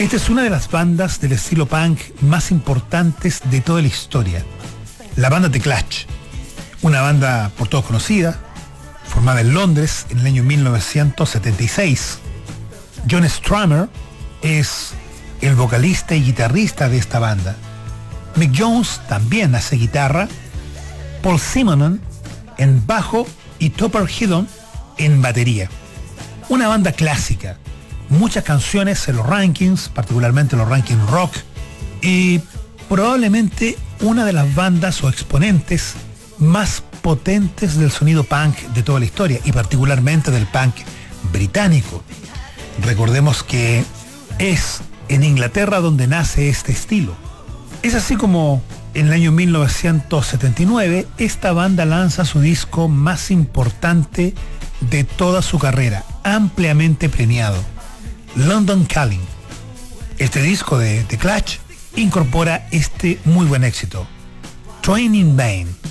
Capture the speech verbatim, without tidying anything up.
Esta es una de las bandas del estilo punk más importantes de toda la historia. La banda The Clash, una banda por todos conocida, formada en Londres en el año mil novecientos setenta y seis. John Strummer es el vocalista y guitarrista de esta banda. Mick Jones también hace guitarra, Paul Simonon en bajo y Topper Headon en batería. Una banda clásica, muchas canciones en los rankings, particularmente los rankings rock, y probablemente una de las bandas o exponentes más potentes del sonido punk de toda la historia, y particularmente del punk británico. Recordemos que es en Inglaterra donde nace este estilo. Es así como en el año mil novecientos setenta y nueve esta banda lanza su disco más importante de toda su carrera, ampliamente premiado, London Calling. Este disco de The Clash incorpora este muy buen éxito, Train in Vain.